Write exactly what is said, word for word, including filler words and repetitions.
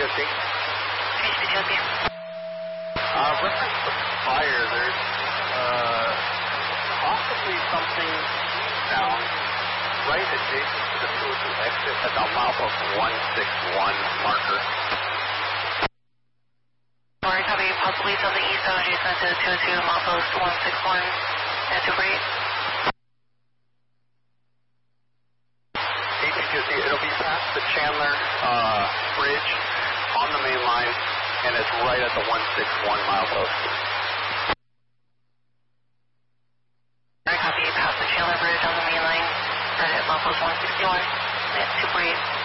O T. H P T O T. Uh, reference to fire, there's uh, possibly something down right adjacent to the two oh two exit at the milepost one six one marker. Sorry, copy. Possibly something eastbound adjacent to the two oh two milepost one six one at Super eight. H P T O T, it'll be past the Chandler uh, Bridge on the main line, and it's right at the one six one milepost. Sorry, copy. Past the Chandler Bridge on the main line, right at milepost one sixty-one at Super eight.